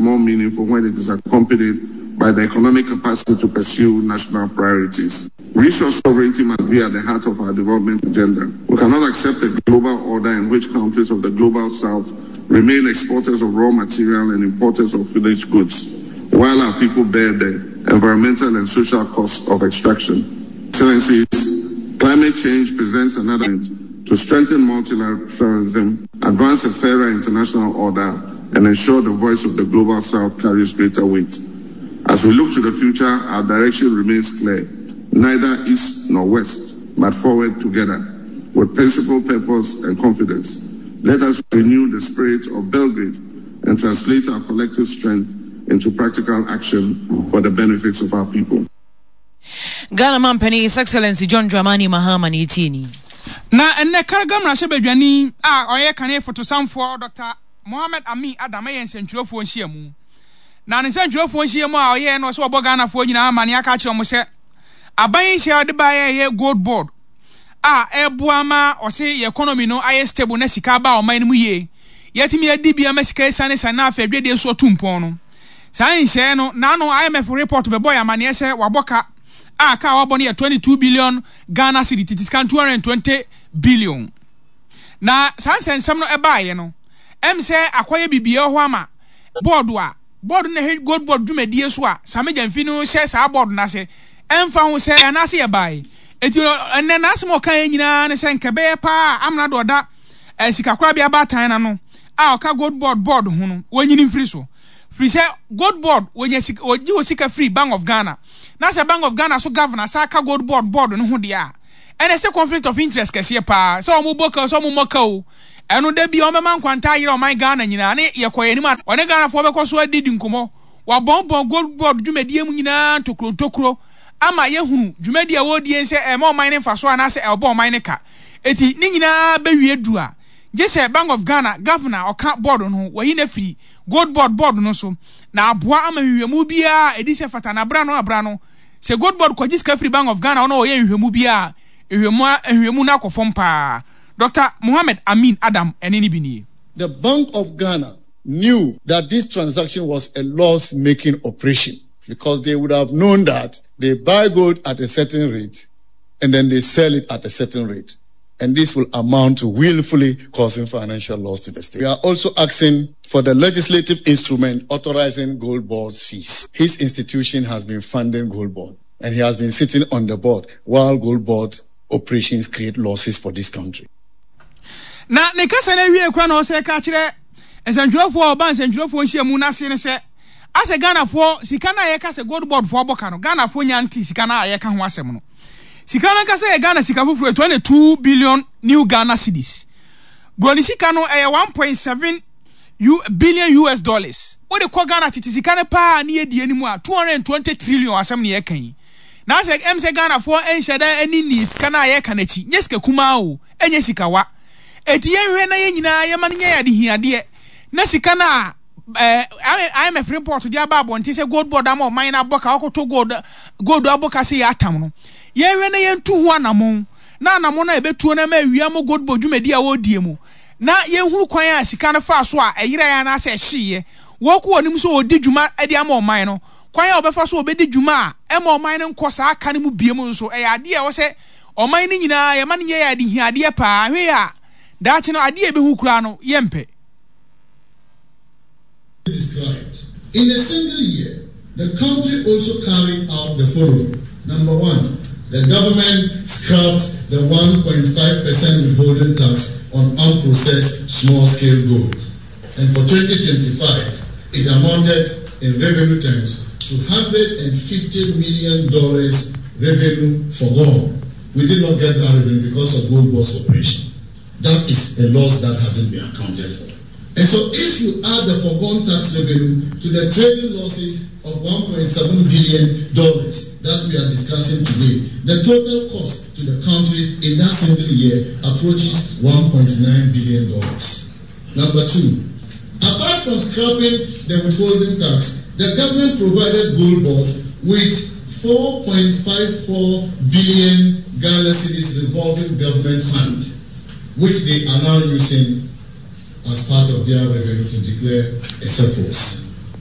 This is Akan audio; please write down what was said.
more meaningful when it is accompanied by the economic capacity to pursue national priorities. Resource sovereignty must be at the heart of our development agenda. We cannot accept a global order in which countries of the global south remain exporters of raw material and importers of finished goods, while our people bear the environmental and social costs of extraction. Excellencies, climate change presents another need to strengthen multilateralism, advance a fairer international order, and ensure the voice of the global south carries greater weight. As we look to the future, our direction remains clear: neither east nor west, but forward together, with principle, purpose, and confidence. Let us renew the spirit of Belgrade and translate our collective strength into practical action for the benefits of our people. Ghana Mampani, His Excellency John Dramani Mahama Nitini. Na enne karagam na shebedwani oye kane fotosamfo Dr. Mohammed Amin Adam yen sentwelofo nhyiamu. Na ne sentwelofo nhyiamu a oye no so obogana fo nyina amane aka kire mo se aban hye de ba ye gold board ebuama ose economy no aye stable na sika ba o man mu ye yetimi adi bia ma sika sane sana afa dwede so tumpon no san hye no na no IMF report be boy amane se waboka ka wabone 22 billion Ghana cedi titiskan 220 billion na san sensem no ebaaye no se akoye bibie ho ama board na gold board dwumadie so a sameja mfi no hye sa board na se emfa ho se na se ye baaye etiro enne na asemo kan nyina ne se nkebe pa amna do da sikakora bia ba tan na no ka gold board ho no wonyini mfiri so free say gold board woji sika free Bank of Ghana na se Bank of Ghana so governor sa ka gold board no ho dia ene se conflict of interest kese pa so omo boka so omo moka o eno da bi o mema nkwanta yire o man Ghana nyina ne yekoye ni ma one Ghana fo be ko so adidi nkomo wa bonbon gold board dwumadie mu nyina tokro ama yehunu dwumadi a wodie se mo man ne faso ana se elbo man ne ka eti ni nyina bewie du a je se Bank of Ghana governor oka board no wayi na free gold board no so na aboa ama hwehwemu bia edi se fata na bra no se gold board ko jiska free Bank of Ghana no ye hwehwemu bia hwehwemu na akofom pa Dr. Mohammed Amin Adam eneni bini. The Bank of Ghana knew that this transaction was a loss-making operation, because they would have known that they buy gold at a certain rate and then they sell it at a certain rate. And this will amount to willfully causing financial loss to the state. We are also asking for the legislative instrument authorizing Gold Board's fees. His institution has been funding Gold Board, and he has been sitting on the board while Gold Board operations create losses for this country. Na ne kasa na wie kwa na o se ka kire ensantwofo oba ensantwofo nhyiamu na se ne se ase Ghana fo sika na ye ka se Gold Board fo aboka no Ghana fo nyanti sika na ye ka ho asem no sika na ka se Ghana sika fufuru 22 billion new Ghana cedis broni sika no 1.7 billion US dollars wo de ko Ghana titi sika ne pa na ye die ni mu a 220 trillion asem ne ye kan na se se Ghana fo enhyeda ani ni sika na ye ka na chi nye sika kuma o enye sika wa eti ye hwe na ye nyina ye man nya ya de hiade na sika na IMF report dia ba bonti se Gold Board am o man na boka akoto gold aboka se ya atam no ye hwe na ye ntu ho anamon na ebetuo na ma wiam Gold Board dwumadi a wodie mu na ye huru kwan a sika na fa so a eyira ya na se hye wo ko onim so odi dwuma ade am o man no kwan a obefa so obedi dwuma a em o man no nkosa aka ne mu biem nso ade a wo se o man ni nyina ye man ye ya de hiade pa hwe ya dachi no ade ebehu kura no yempe. Described. In a single year, the country also carried out the following. Number one, the government scrapped the 1.5% withholding tax on unprocessed small-scale gold. And for 2025, it amounted in revenue terms to $150 million revenue forgone. We did not get that revenue because of Gold Board's operation. That is a loss that hasn't been accounted for. And so if you add the foregone tax revenue to the trading losses of $1.7 billion that we are discussing today, the total cost to the country in that single year approaches $1.9 billion. Number two, apart from scrapping the withholding tax, the government provided Gold Board with 4.54 billion Ghana cedis revolving government fund, which they are now using as part of their revenue to declare a surplus.